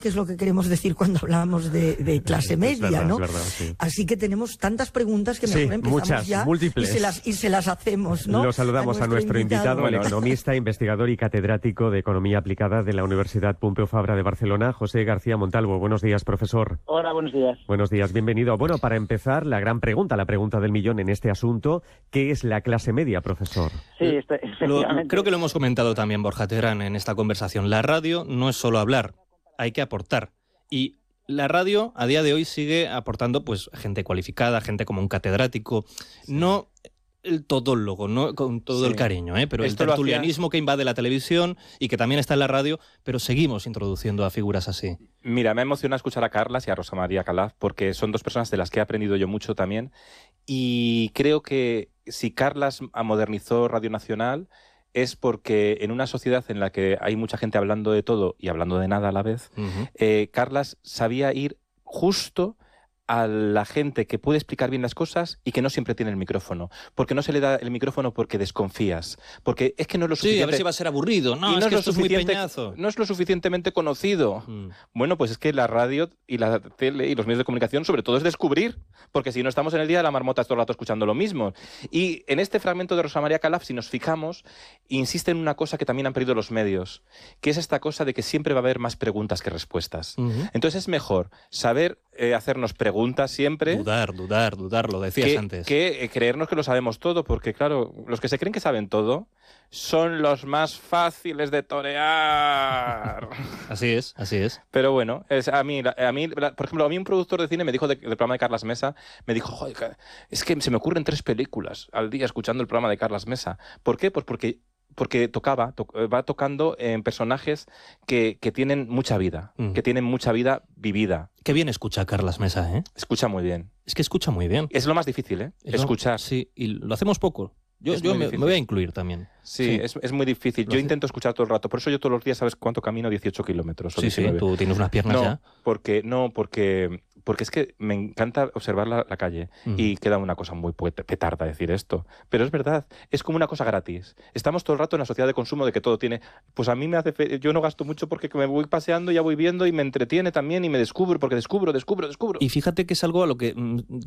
que es lo que queremos decir cuando hablamos de clase media, ¿no? Es verdad, sí. Así que tenemos tantas preguntas que mejor empezamos muchas, ya múltiples. y se las hacemos, ¿no? Lo saludamos a nuestro invitado, el economista, investigador y catedrático de Economía Aplicada de la Universidad Pompeu Fabra de Barcelona, José García Montalvo. Buenos días, profesor. Hola, buenos días. Buenos días, bienvenido. Bueno, para empezar, la gran pregunta, la pregunta del millón en este asunto, ¿qué es la clase media, profesor? Sí, efectivamente. Creo que lo hemos comentado también, Borja Terán, en esta conversación. La radio no es solo hablar, hay que aportar. Y la radio a día de hoy sigue aportando pues gente cualificada, gente como un catedrático, no el todólogo, no con todo el cariño, pero el tertulianismo que invade la televisión y que también está en la radio, pero seguimos introduciendo a figuras así. Mira, me ha emocionado escuchar a Carlas y a Rosa María Calaf porque son dos personas de las que he aprendido yo mucho también, y creo que si Carlas modernizó Radio Nacional es porque en una sociedad en la que hay mucha gente hablando de todo y hablando de nada a la vez, Carlas sabía ir justo a la gente que puede explicar bien las cosas y que no siempre tiene el micrófono. Porque no se le da el micrófono porque desconfías. Porque es que no es lo suficiente. Sí, a ver si va a ser aburrido. No, es que esto es muy peñazo. No es lo suficientemente conocido. Bueno, pues es que la radio y la tele y los medios de comunicación sobre todo es descubrir. Porque si no estamos en el día de la marmota todo el rato escuchando lo mismo. Y en este fragmento de Rosa María Calaf, si nos fijamos, insiste en una cosa que también han perdido los medios, que es esta cosa de que siempre va a haber más preguntas que respuestas. Entonces es mejor saber hacernos preguntas siempre. Dudar, lo decías antes. Que creernos que lo sabemos todo, porque claro, los que se creen que saben todo son los más fáciles de torear. Así es. Pero bueno, por ejemplo, a mí un productor de cine me dijo del programa de Carlas Mesa, me dijo, joder, es que se me ocurren 3 películas al día escuchando el programa de Carlas Mesa. ¿Por qué? Pues porque va tocando en personajes que tienen mucha vida, que tienen mucha vida vivida. Qué bien escucha Carlas Mesa, ¿eh? Escucha muy bien. Es que escucha muy bien. Es lo más difícil, ¿eh? Escuchar. Sí, y lo hacemos poco. Yo me voy a incluir también. Sí. Es muy difícil. Yo intento escuchar todo el rato. Por eso yo todos los días, ¿sabes cuánto camino? 18 kilómetros. Sí, tú tienes unas piernas ya. Porque es que me encanta observar la calle y queda una cosa muy petarda decir esto. Pero es verdad, es como una cosa gratis. Estamos todo el rato en la sociedad de consumo de que todo tiene... Pues a mí me hace... Yo no gasto mucho porque me voy paseando, ya voy viendo y me entretiene también y me descubro, porque descubro. Y fíjate que es algo a lo que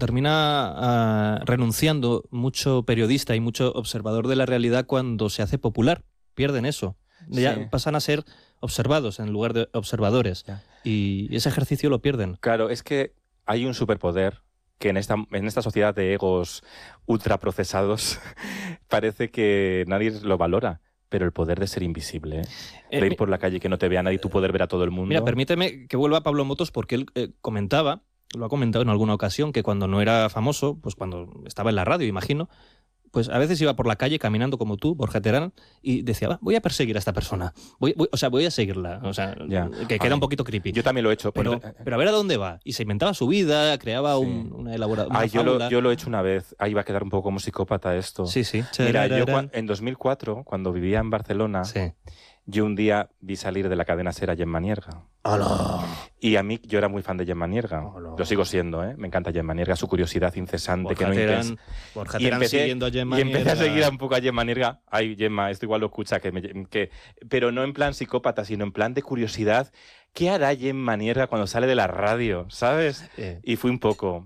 termina renunciando mucho periodista y mucho observador de la realidad cuando se hace popular. Pierden eso. Ya pasan a ser observados en lugar de observadores. Ya. Y ese ejercicio lo pierden. Claro, es que hay un superpoder que en esta sociedad de egos ultraprocesados parece que nadie lo valora. Pero el poder de ser invisible, de ir por la calle y que no te vea nadie y tú poder ver a todo el mundo. Mira, permíteme que vuelva a Pablo Motos porque él lo ha comentado en alguna ocasión, que cuando no era famoso, pues cuando estaba en la radio, imagino, pues a veces iba por la calle caminando como tú, Borja Terán, y decía, voy a perseguir a esta persona, voy a seguirla, que queda un poquito creepy. Yo también lo he hecho. Pero a ver a dónde va. Y se inventaba su vida, creaba una elaboración. Yo lo he hecho una vez, ahí va a quedar un poco como psicópata esto. Sí. Mira, yo en 2004, cuando vivía en Barcelona, yo un día vi salir de la cadena SER a Gemma Nierga. ¡Hola! Y a mí, yo era muy fan de Gemma Nierga. ¡Hola! Lo sigo siendo, ¿eh? Me encanta Gemma Nierga, su curiosidad incesante, Borja que no intensa. Borja Terán siguiendo a Gemma Nierga. Y empecé a seguir un poco a Gemma Nierga. Ay, Gemma, esto igual lo escucha, pero no en plan psicópata, sino en plan de curiosidad. ¿Qué hará Gemma Nierga cuando sale de la radio? ¿Sabes? Y fue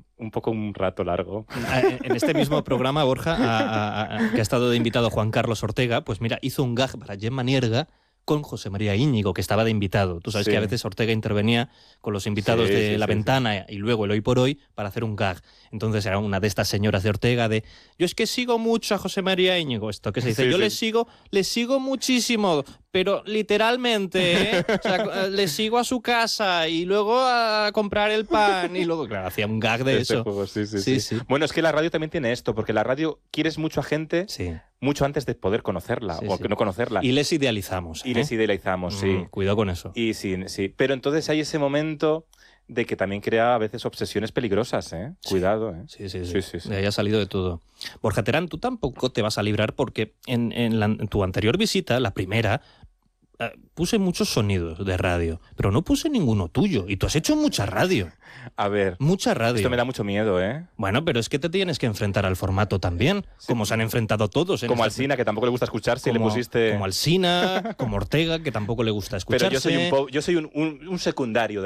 un rato largo. En este mismo programa, Borja, que ha estado de invitado Juan Carlos Ortega, pues mira, hizo un gag para Gemma Nierga con José María Íñigo, que estaba de invitado. Tú sabes que a veces Ortega intervenía con los invitados de La Ventana y luego el Hoy por Hoy para hacer un gag. Entonces era una de estas señoras de Ortega de yo es que sigo mucho a José María Íñigo. Esto que se dice, yo le sigo muchísimo, pero literalmente, o sea, le sigo a su casa y luego a comprar el pan y luego, claro, hacía un gag de eso. Juego, sí. Bueno, es que la radio también tiene esto, porque la radio quieres mucho a gente mucho antes de poder conocerla o que no conocerla. Y les idealizamos. Sí. Cuidado con eso. Y sí. Pero entonces hay ese momento de que también crea a veces obsesiones peligrosas, ¿eh? Cuidado, ¿eh? Sí. De ahí ha salido de todo. Borja Terán, tú tampoco te vas a librar porque en tu anterior visita, la primera, puse muchos sonidos de radio, pero no puse ninguno tuyo. Y tú has hecho mucha radio. A ver. Mucha radio. Esto me da mucho miedo, ¿eh? Bueno, pero es que te tienes que enfrentar al formato también, como se han enfrentado todos. Como Alsina, que tampoco le gusta escucharse, le pusiste... Como Alsina, como Ortega, que tampoco le gusta escucharse. Pero yo soy un secundario